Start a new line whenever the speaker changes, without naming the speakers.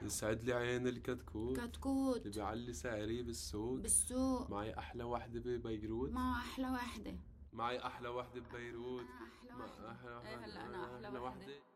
يسعد لي عين الكتكوت اللي
كتكوت.
بيعلي سعري بالسوق.
بالسوق.
معي أحلى وحدة ببيروت.
مع أحلى وحدة.
معي أحلى وحدة ببيروت.
أنا أحلى
مع
وحدة.
أحلى
إيه
وحدة.
هلا أنا أحلى
أحلى
وحدة.
وحدة.